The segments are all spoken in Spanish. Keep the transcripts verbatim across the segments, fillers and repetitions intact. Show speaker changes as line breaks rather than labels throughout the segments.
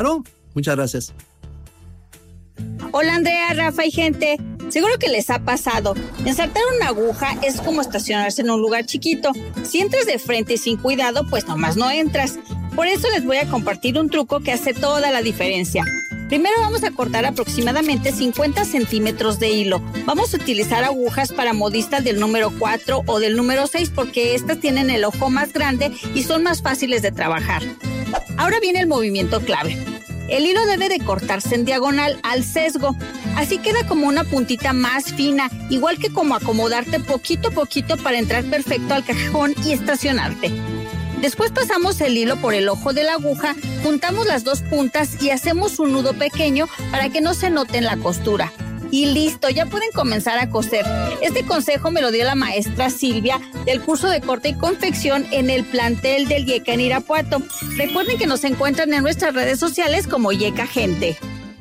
Claro, muchas gracias.
Hola Andrea, Rafa y gente. Seguro que les ha pasado. Ensartar una aguja es como estacionarse en un lugar chiquito. Si entras de frente y sin cuidado, pues nomás no entras. Por eso les voy a compartir un truco que hace toda la diferencia. Primero vamos a cortar aproximadamente cincuenta centímetros de hilo. Vamos a utilizar agujas para modistas del número cuatro o del número seis porque estas tienen el ojo más grande y son más fáciles de trabajar. Ahora viene el movimiento clave. El hilo debe de cortarse en diagonal al sesgo. Así queda como una puntita más fina, igual que como acomodarte poquito a poquito para entrar perfecto al cajón y estacionarte. Después pasamos el hilo por el ojo de la aguja, juntamos las dos puntas y hacemos un nudo pequeño para que no se note en la costura. Y listo, ya pueden comenzar a coser. Este consejo me lo dio la maestra Silvia del curso de corte y confección en el plantel del IECA en Irapuato. Recuerden que nos encuentran en nuestras redes sociales como IECA Gente.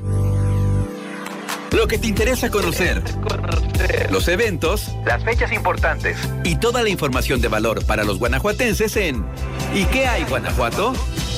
Lo que te interesa conocer, los eventos, las fechas importantes y toda la información de valor para los guanajuatenses en ¿Y qué hay, Guanajuato?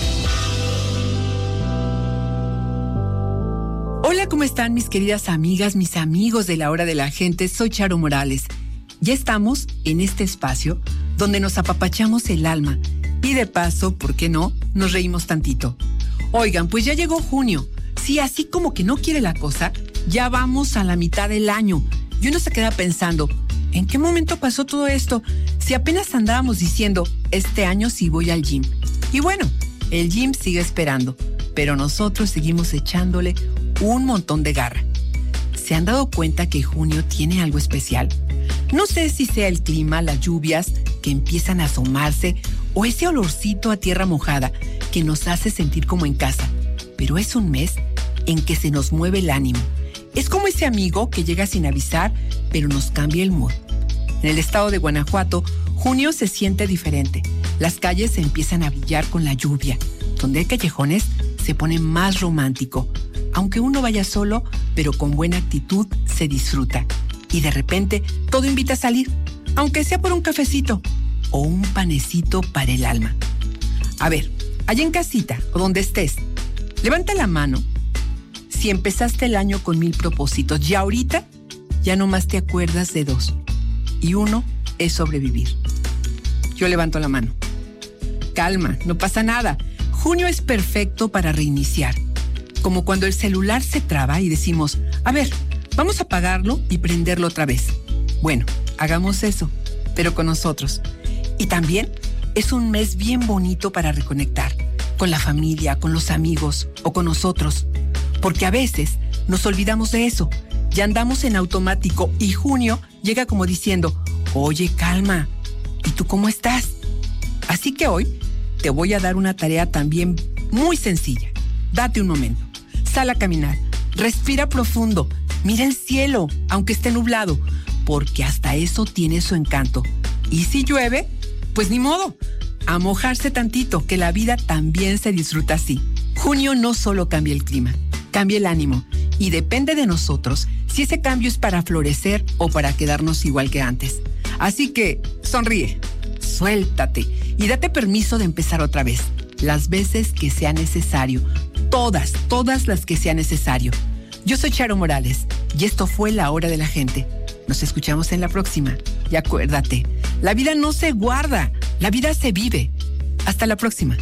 Hola, ¿cómo están mis queridas amigas, mis amigos de la Hora de la Gente? Soy Charo Morales. Ya estamos en este espacio donde nos apapachamos el alma y de paso, ¿por qué no?, nos reímos tantito. Oigan, pues ya llegó junio. Sí, así como que no quiere la cosa, ya vamos a la mitad del año. Y uno se queda pensando, ¿en qué momento pasó todo esto? Si apenas andábamos diciendo, este año sí voy al gym. Y bueno, el gym sigue esperando, pero nosotros seguimos echándole un montón de garra. ¿Se han dado cuenta que junio tiene algo especial? No sé si sea el clima, las lluvias que empiezan a asomarse o ese olorcito a tierra mojada que nos hace sentir como en casa. Pero es un mes en que se nos mueve el ánimo. Es como ese amigo que llega sin avisar, pero nos cambia el mood. En el estado de Guanajuato, junio se siente diferente. Las calles se empiezan a brillar con la lluvia. Donde hay callejones, se pone más romántico. Aunque uno vaya solo, pero con buena actitud, se disfruta. Y de repente, todo invita a salir, aunque sea por un cafecito o un panecito para el alma. A ver, allá en casita o donde estés, levanta la mano si empezaste el año con mil propósitos y ahorita ya nomás te acuerdas de dos. Y uno es sobrevivir. Yo levanto la mano. Calma, no pasa nada. Junio es perfecto para reiniciar. Como cuando el celular se traba y decimos, a ver, vamos a apagarlo y prenderlo otra vez. Bueno, hagamos eso, pero con nosotros. Y también es un mes bien bonito para reconectar con la familia, con los amigos o con nosotros. Porque a veces nos olvidamos de eso. Ya andamos en automático y junio llega como diciendo, oye, calma, ¿y tú cómo estás? Así que hoy te voy a dar una tarea también muy sencilla. Date un momento. Sal a caminar, respira profundo, mira el cielo, aunque esté nublado, porque hasta eso tiene su encanto. Y si llueve, pues ni modo, a mojarse tantito, que la vida también se disfruta así. Junio no solo cambia el clima, cambia el ánimo, y depende de nosotros si ese cambio es para florecer o para quedarnos igual que antes. Así que sonríe, suéltate y date permiso de empezar otra vez, las veces que sea necesario. Todas, todas las que sea necesario. Yo soy Charo Morales y esto fue La Hora de la Gente. Nos escuchamos en la próxima. Y acuérdate, la vida no se guarda, la vida se vive. Hasta la próxima.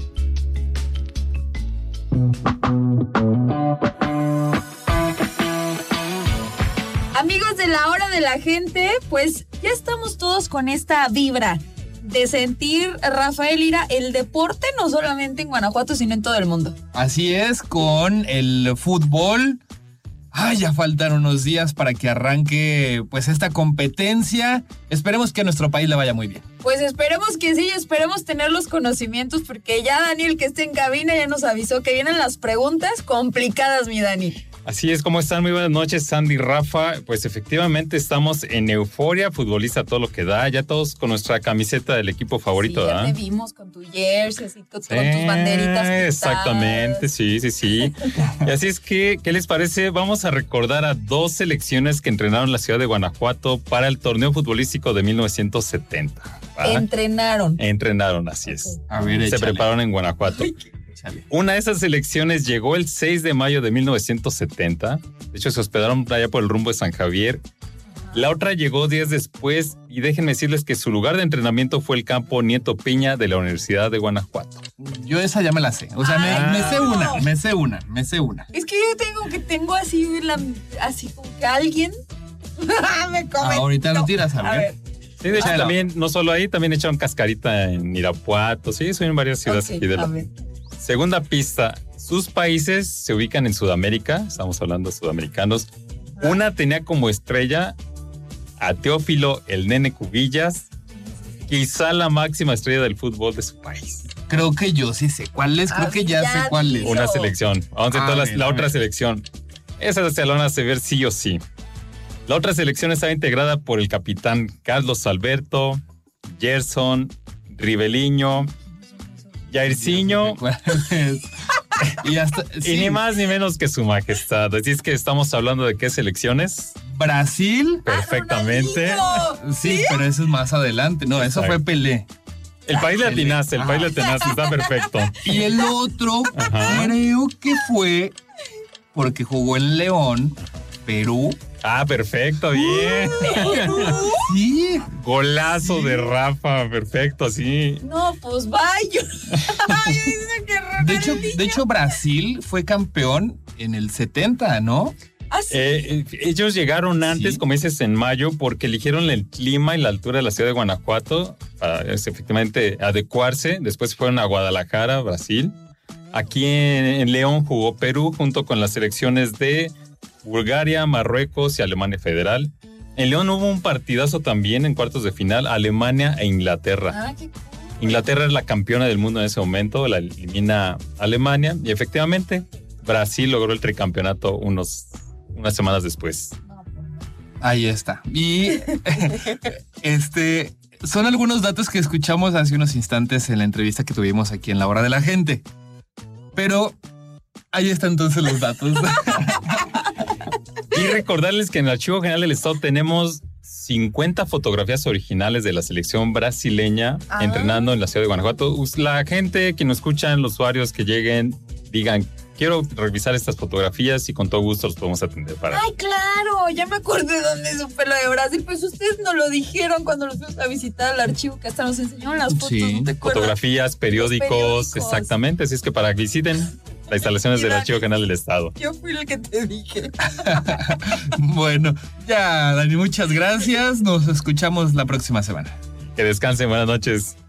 Amigos de La Hora de la Gente, pues ya estamos todos con esta vibra de sentir, Rafael Ira, el deporte no solamente en Guanajuato, sino en todo el mundo.
Así es, con el fútbol. Ay, ya faltan unos días para que arranque pues esta competencia. Esperemos que a nuestro país le vaya muy bien.
Pues esperemos que sí, esperemos tener los conocimientos, porque ya Daniel, que está en cabina, ya nos avisó que vienen las preguntas complicadas, mi Dani.
Así es, ¿cómo están? Muy buenas noches, Sandy y Rafa. Pues efectivamente estamos en euforia futbolista, todo lo que da. Ya todos con nuestra camiseta del equipo favorito, ¿verdad?
Sí, ya te vimos con tu jersey, así, con, sí, con tus banderitas pintadas.
Exactamente, sí, sí, sí. Y así es que, ¿qué les parece? Vamos a recordar a dos selecciones que entrenaron la ciudad de Guanajuato para el torneo futbolístico de mil novecientos setenta. ¿verdad?
Entrenaron.
Entrenaron, así es.
A ver,
Se
échale.
prepararon en Guanajuato.
Échale.
Una de esas selecciones llegó el seis de mayo de mil novecientos setenta. De hecho, se hospedaron allá por el rumbo de San Javier. La otra llegó días después y déjenme decirles que su lugar de entrenamiento fue el campo Nieto Piña de la Universidad de Guanajuato.
Yo esa ya me la sé. O sea,
Ay,
me, me sé
no.
una, me sé una, me sé una.
Es que yo tengo que tengo así, la, así como que alguien me comentó.
Ahorita lo tiras, a ver.
A ver.
Sí, de hecho,
Ah, no.
también, no solo ahí, también echaron cascarita en Irapuato. Sí, son en varias ciudades
Ok,
aquí de
a
la...
ver.
Segunda pista, sus países se ubican en Sudamérica, estamos hablando de sudamericanos. Una tenía como estrella a Teófilo el Nene Cubillas, quizá la máxima estrella del fútbol de su país.
Creo que yo sí sé cuál es, creo
Ah,
que ya
ya
sé cuál es.
dilo.
Una selección. Vamos a
A
ver la,
ver,
la
a
otra
ver.
selección. Esa se la van a hacer sí o sí. La otra selección estaba integrada por el capitán Carlos Alberto, Gerson, Ribeliño, Jairzinho
¿Cuál es? Y hasta
y
sí,
ni más ni menos que su majestad. Así es que estamos hablando de qué selecciones.
Brasil.
Perfectamente.
Ronaldinho.
Sí, pero eso es más adelante. No, eso
Exacto.
fue Pelé.
El país le
Pelé.
atinaste, el
Ajá.
país le atinaste, está perfecto.
Y el otro
Ajá.
creo que fue porque jugó en León, Perú.
Ah, perfecto, bien.
Sí.
Golazo
Sí.
de Rafa, perfecto, sí.
No, pues vaya. Ay, dice que
De hecho,
Ronaldinho.
de hecho, Brasil fue campeón en el setenta, ¿no?
Ah, sí.
Eh, eh, ellos llegaron antes,
Sí.
como dices, en mayo, porque eligieron el clima y la altura de la ciudad de Guanajuato para es, efectivamente adecuarse. Después fueron a Guadalajara, Brasil. Aquí en, en León jugó Perú junto con las selecciones de Bulgaria, Marruecos y Alemania Federal. En León hubo un partidazo también en cuartos de final, Alemania e Inglaterra.
Ah, qué cool.
Inglaterra es la campeona del mundo en ese momento, la elimina Alemania y efectivamente Brasil logró el tricampeonato unos, unas semanas después.
Ahí está. Y este son algunos datos que escuchamos hace unos instantes en la entrevista que tuvimos aquí en La Hora de la Gente. Pero ahí están entonces los datos.
Y recordarles que en el Archivo General del Estado tenemos cincuenta fotografías originales de la selección brasileña
Ah.
entrenando en la ciudad de Guanajuato. La gente que nos escuchan, los usuarios que lleguen, digan, quiero revisar estas fotografías y con todo gusto los podemos atender para...
Ay, claro, ya me acordé dónde supe lo de Brasil. Pues ustedes nos lo dijeron cuando los fuimos a visitar al archivo, que hasta nos enseñaron las fotos,
Sí.
¿no te acuerdas?
Fotografías, periódicos,
periódicos.
exactamente. Así es que para que visiten las instalaciones del
Mira.
Archivo General del Estado.
Yo fui el que te dije.
Bueno, ya, Dani, muchas gracias. Nos escuchamos la próxima semana.
Que descansen, buenas noches.